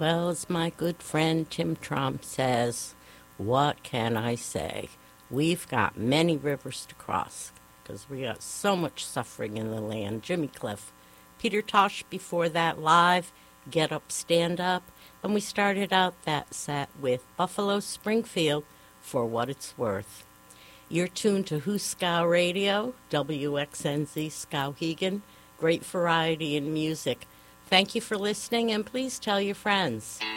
Well, as my good friend Tim Trump says, what can I say? We've got many rivers to cross because we got so much suffering in the land. Jimmy Cliff, Peter Tosh before that live, Get Up, Stand Up, and we started out that set with Buffalo Springfield, For What It's Worth. You're tuned to Huskow Radio, WXNZ Skowhegan. Great variety in music. Thank you for listening, and please tell your friends.